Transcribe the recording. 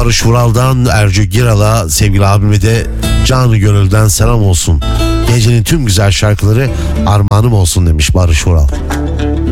Barış Vural'dan Ercü Giral'a, sevgili abime de canı gönülden selam olsun. Gecenin tüm güzel şarkıları armağanım olsun demiş Barış Vural.